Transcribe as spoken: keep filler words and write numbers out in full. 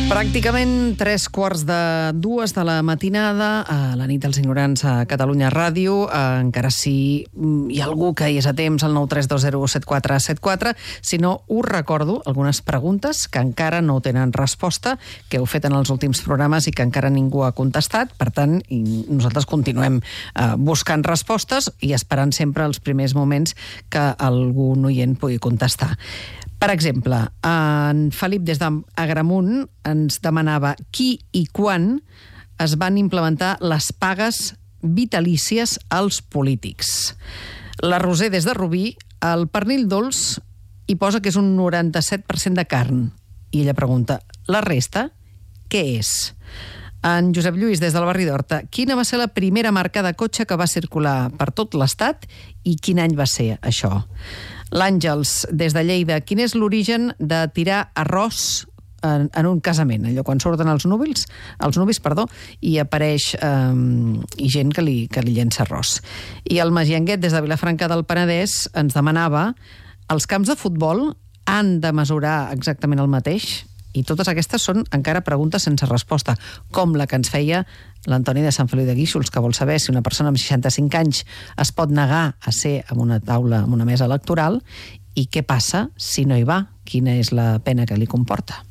Pràcticament tres quarts de dues de la matinada, a la nit dels ignorants a Catalunya Ràdio. Eh, encara si hi ha algú que hi és a temps, al nou tres dos zero set quatre set quatre. Si no, us recordo algunes preguntes que encara no tenen resposta, que heu fet en els últims programes i que encara ningú ha contestat. Per tant, nosaltres continuem eh, buscant respostes i esperant sempre els primers moments que algun oient pugui contestar. Per exemple, en Felip des d'Agramunt ens demanava qui i quan es van implementar les pagues vitalícies als polítics. La Roser des de Rubí, el pernil dolç hi posa que és un noranta-set per cent de carn. I ella pregunta, la resta, què és? En Josep Lluís des del barri d'Horta, quina va ser la primera marca de cotxe que va circular per tot l'Estat i quin any va ser això? L'Àngels, des de Lleida, quin és l'origen de tirar arròs en, en un casament? Allò, quan surten els núvils, els nuvis, perdó, i apareix eh, i gent que li, que li llença arròs. I el Magianguet, des de Vilafranca del Penedès, ens demanava els camps de futbol han de mesurar exactament el mateix? I totes aquestes són encara preguntes sense resposta, com la que ens feia l'Antoni de Sant Feliu de Guíxols, que vol saber si una persona amb seixanta-cinc anys es pot negar a ser en una taula, en una mesa electoral, i què passa si no hi va? Quina és la pena que li comporta?